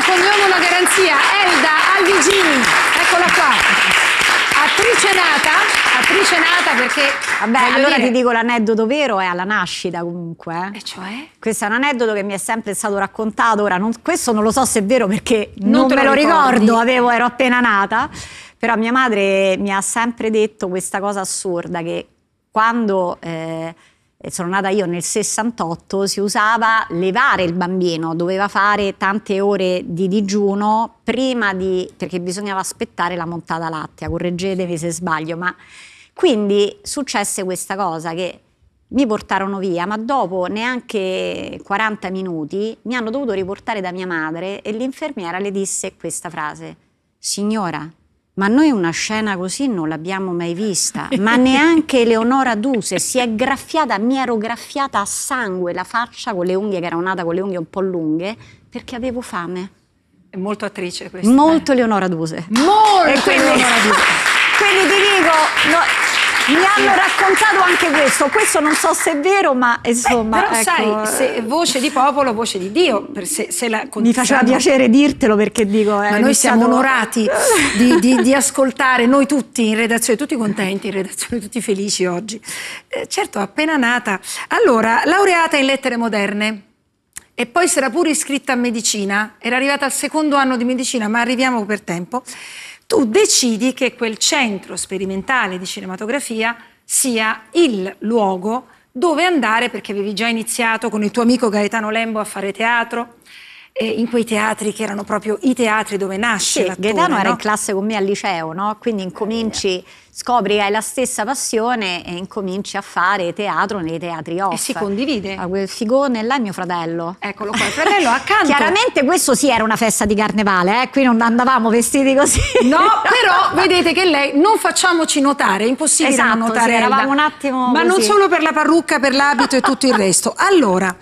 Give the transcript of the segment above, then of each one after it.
cognome una garanzia. Elda Alvigini, eccola qua. Attrice nata perché... Vabbè, allora ti dico l'aneddoto vero è alla nascita comunque. E cioè? Questo è un aneddoto che mi è sempre stato raccontato, ora questo non lo so se è vero perché non me lo ricordi. ricordo, ero appena nata, però mia madre mi ha sempre detto questa cosa assurda che quando... sono nata io nel 68, si usava levare il bambino, doveva fare tante ore di digiuno perché bisognava aspettare la montata lattea, correggetemi se sbaglio, ma quindi successe questa cosa che mi portarono via, ma dopo neanche 40 minuti mi hanno dovuto riportare da mia madre e l'infermiera le disse questa frase: signora, ma noi una scena così non l'abbiamo mai vista, ma neanche Eleonora Duse si è graffiata, mi ero graffiata a sangue la faccia con le unghie, che ero nata con le unghie un po' lunghe, perché avevo fame. È molto attrice questa. Molto Eleonora Duse. Molto Eleonora Duse. Quindi ti dico... mi hanno raccontato anche questo non so se è vero, ma insomma... però ecco, sai, se voce di popolo, voce di Dio, se la mi faceva piacere dirtelo perché dico... ma noi siamo onorati di ascoltare, noi tutti in redazione, tutti contenti in redazione, tutti felici oggi. Certo, appena nata. Allora, laureata in lettere moderne e poi si era pure iscritta a medicina, era arrivata al secondo anno di medicina, ma arriviamo per tempo. Tu decidi che quel centro sperimentale di cinematografia sia il luogo dove andare, perché avevi già iniziato con il tuo amico Gaetano Lembo a fare teatro, in quei teatri che erano proprio i teatri dove nasce l'attore. Gaetano era in classe con me al liceo, no? Quindi incominci, scopri che hai la stessa passione e incominci a fare teatro nei teatri off. E si condivide. Quel figone là è mio fratello. Eccolo qua, il fratello accanto. Chiaramente questo sì era una festa di carnevale, qui non andavamo vestiti così. No, però vedete che lei, non facciamoci notare, è impossibile non notare. Sì, eravamo un attimo ma così. non solo per la parrucca, per l'abito e tutto il resto. Allora,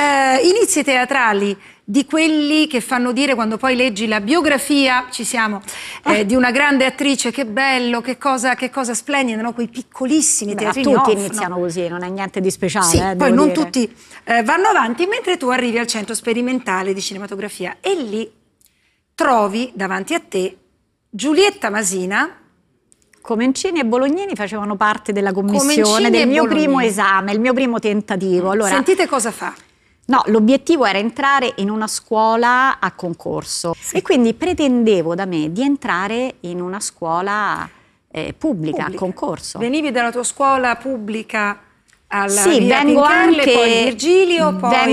inizi teatrali di quelli che fanno dire, quando poi leggi la biografia, ci siamo, di una grande attrice, che bello, che cosa splendida, no? Quei piccolissimi teatrini tutti off, iniziano così, non è niente di speciale. Sì, poi non dire. tutti vanno avanti, mentre tu arrivi al centro sperimentale di cinematografia e lì trovi davanti a te Giulietta Masina. Comencini e Bolognini facevano parte della commissione del mio primo esame, il mio primo tentativo. Allora, sentite cosa fa. No, l'obiettivo era entrare in una scuola a concorso e quindi pretendevo da me di entrare in una scuola pubblica, a concorso. Venivi dalla tua scuola pubblica alla sì, via vengo Pincarle, anche, poi Virgilio, poi...